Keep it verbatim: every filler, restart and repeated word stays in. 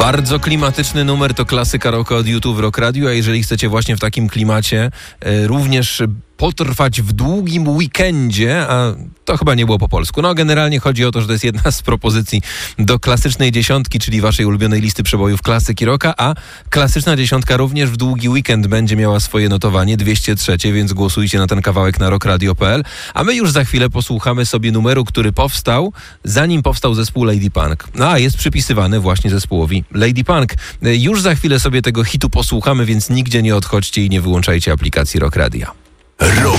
Bardzo klimatyczny numer to klasyka rocka od YouTube w Rock Radio, a jeżeli chcecie właśnie w takim klimacie e, również potrwać w długim weekendzie, a to chyba nie było po polsku. No generalnie chodzi o to, że to jest jedna z propozycji do klasycznej dziesiątki, czyli waszej ulubionej listy przebojów klasyki rocka, a klasyczna dziesiątka również w długi weekend będzie miała swoje notowanie dwieście trzy, więc głosujcie na ten kawałek na rockradio kropka p l, a my już za chwilę posłuchamy sobie numeru, który powstał, zanim powstał zespół Lady Punk. No a jest przypisywany właśnie zespołowi Lady Punk. Już za chwilę sobie tego hitu posłuchamy, więc nigdzie nie odchodźcie i nie wyłączajcie aplikacji Rock Radia. Rock